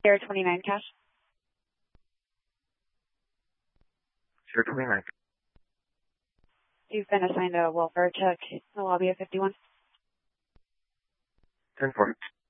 Sierra 29 cash. Sierra 29. You've been assigned a welfare check in the lobby of 51. 10-4.